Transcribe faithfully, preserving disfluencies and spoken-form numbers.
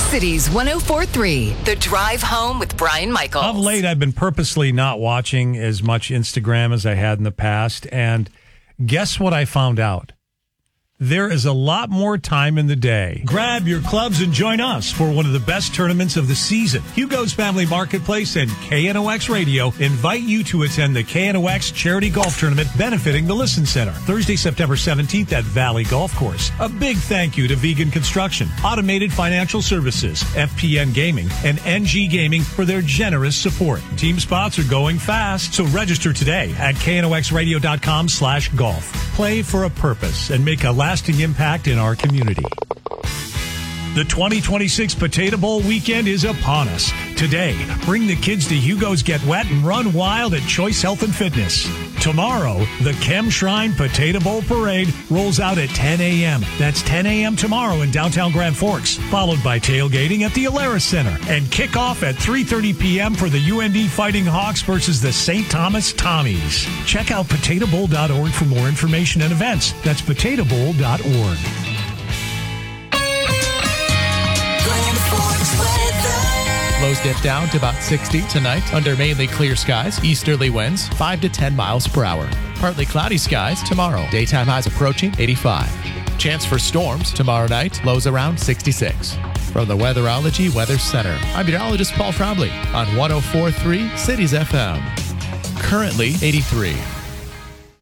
Cities one oh four point three, The Drive Home with Brian Michaels. Of late, I've been purposely not watching as much Instagram as I had in the past. And guess what I found out? There is a lot more time in the day. Grab your clubs and join us for one of the best tournaments of the season. Hugo's Family Marketplace and K N O X Radio invite you to attend the K N O X Charity Golf Tournament benefiting the Listen Center, Thursday, September seventeenth at Valley Golf Course. A big thank you to Vegan Construction, Automated Financial Services, F P N Gaming, and N G Gaming for their generous support. Team spots are going fast, so register today at knoxradio.com slash golf. Play for a purpose and make a lasting impact in our community. The twenty twenty-six Potato Bowl weekend is upon us. Today, bring the kids to Hugo's Get Wet and Run Wild at Choice Health and Fitness. Tomorrow, the Chem Shrine Potato Bowl Parade rolls out at ten a.m. That's ten a.m. tomorrow in downtown Grand Forks, followed by tailgating at the Alara Center and kickoff at three thirty p.m. for the U N D Fighting Hawks versus the Saint Thomas Tommies. Check out potato bowl dot org for more information and events. That's potato bowl dot org. Lows dip down to about sixty tonight under mainly clear skies. Easterly winds five to ten miles per hour. Partly cloudy skies tomorrow. Daytime highs approaching eighty-five. Chance for storms tomorrow night. Lows around sixty-six. From the Weatherology Weather Center, I'm meteorologist Paul Trombley on one oh four point three Cities F M. Currently eighty-three.